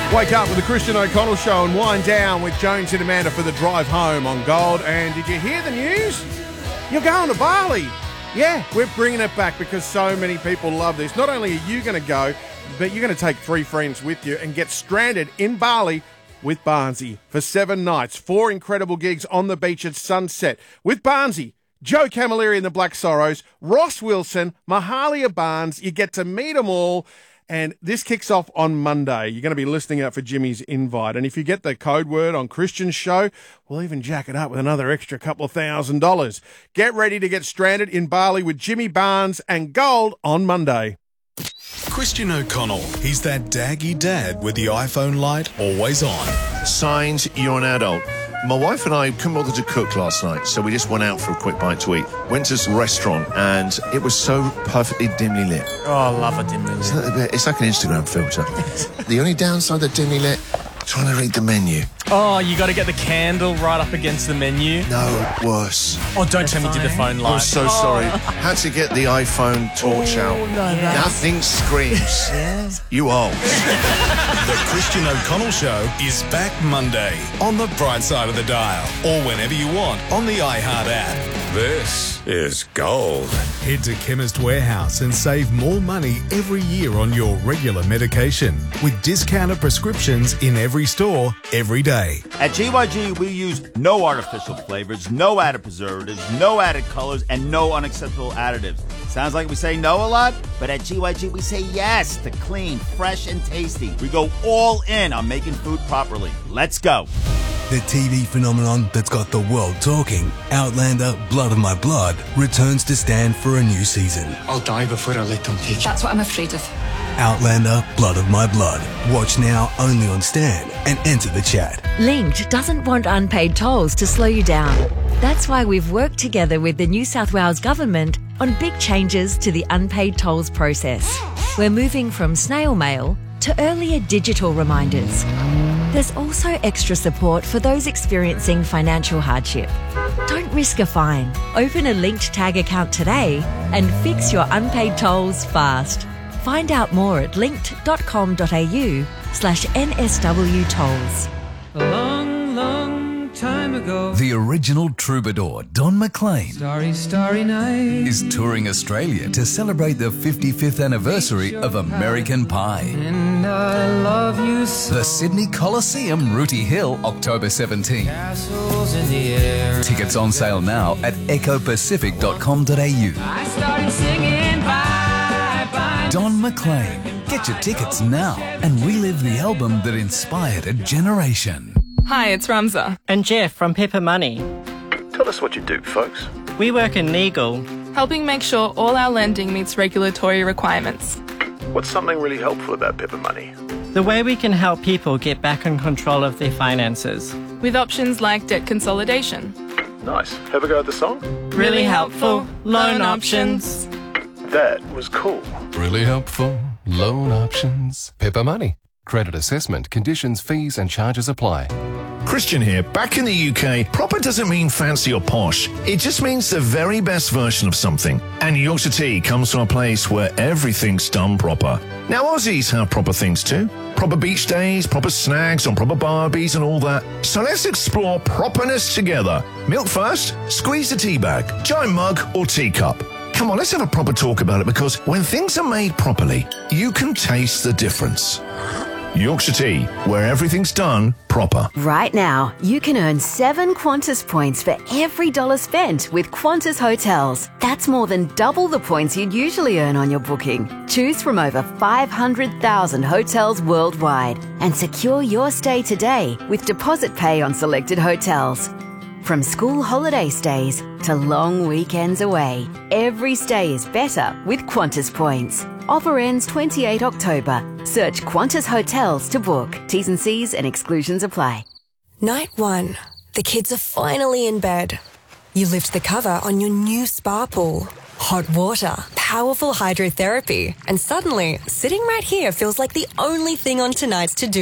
Wake up with the Christian O'Connell Show and wind down with Jones and Amanda for the drive home on Gold. And did you hear the news? You're going to Bali. Yeah, we're bringing it back because so many people love this. Not only are you going to go, but you're going to take 3 friends with you and get stranded in Bali with Barnsey for 7 nights. 4 incredible gigs on the beach at sunset with Barnsey, Joe Camilleri and the Black Sorrows, Ross Wilson, Mahalia Barnes. You get to meet them all. And this kicks off on Monday. You're going to be listening out for Jimmy's invite. And if you get the code word on Christian's show, we'll even jack it up with another extra couple of $1,000. Get ready to get stranded in Bali with Jimmy Barnes and Gold on Monday. Christian O'Connell. He's that daggy dad with the iPhone light always on. Signs you're an adult. My wife and I couldn't bother to cook last night, so we just went out for a quick bite to eat. Went to this restaurant, and it was so perfectly dimly lit. Oh, I love a dimly lit. It's like an Instagram filter. The only downside of dimly lit, trying to read the menu. Oh, you got to get the candle right up against the menu. No, worse. Oh, don't tell me you did the phone light. I'm so sorry. Had to get the iPhone torch out. No, Nothing screams. Yes. You old. The Christian O'Connell Show is back Monday on the bright side of the dial or whenever you want on the iHeart app. This is Gold. Head to Chemist Warehouse and save more money every year on your regular medication with discounted prescriptions in every store every day. At GYG, we use no artificial flavors, no added preservatives, no added colors, and no unacceptable additives. Sounds like we say no a lot, but at GYG, we say yes to clean, fresh, and tasty. We go all in on making food properly. Let's go. The TV phenomenon that's got the world talking, Outlander Blood of My Blood, returns to stand for a new season. I'll die before I let them take you. That's what I'm afraid of. Outlander Blood of My Blood. Watch now only on Stan and enter the chat. Linked doesn't want unpaid tolls to slow you down. That's why we've worked together with the New South Wales Government on big changes to the unpaid tolls process. We're moving from snail mail to earlier digital reminders. There's also extra support for those experiencing financial hardship. Don't risk a fine. Open a Linked Tag account today and fix your unpaid tolls fast. Find out more at linked.com.au/NSW tolls. A long, long time ago, the original troubadour, Don McLean, Starry, Starry Night, is touring Australia to celebrate the 55th anniversary of American Pie. And I love you so. The Sydney Coliseum, Rooty Hill, October 17. Castles in the air. Tickets on sale now at ecopacific.com.au. I started singing bye, bye. Don McLean. Get your tickets now and relive the album that inspired a generation. Hi, it's Ramza. And Jeff from Pepper Money. Tell us what you do, folks. We work in legal, helping make sure all our lending meets regulatory requirements. What's something really helpful about Pepper Money? The way we can help people get back in control of their finances. With options like debt consolidation. Nice. Have a go at the song? Really helpful. Loan options. That was cool. Really helpful. Loan options. Pepper Money. Credit assessment, conditions, fees and charges apply. Christian here. Back in the UK, proper doesn't mean fancy or posh. It just means the very best version of something. And Yorkshire Tea comes from a place where everything's done proper. Now Aussies have proper things too. Proper beach days, proper snags on proper barbies and all that. So let's explore properness together. Milk first, squeeze the tea bag, giant mug or teacup. Come on, let's have a proper talk about it because when things are made properly, you can taste the difference. Yorkshire Tea, where everything's done proper. Right now, you can earn 7 Qantas points for every $1 spent with Qantas Hotels. That's more than double the points you'd usually earn on your booking. Choose from over 500,000 hotels worldwide and secure your stay today with deposit pay on selected hotels. From school holiday stays to long weekends away, every stay is better with Qantas points. Offer ends 28 October. Search Qantas Hotels to book. T's and C's and exclusions apply. Night 1. The kids are finally in bed. You lift the cover on your new spa pool. Hot water, powerful hydrotherapy, and suddenly, sitting right here feels like the only thing on tonight's to-do